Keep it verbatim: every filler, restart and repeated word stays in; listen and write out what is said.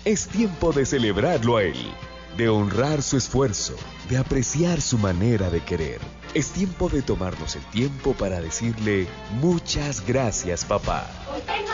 Es tiempo de celebrarlo a él, de honrar su esfuerzo, de apreciar su manera de querer. Es tiempo de tomarnos el tiempo para decirle muchas gracias, papá.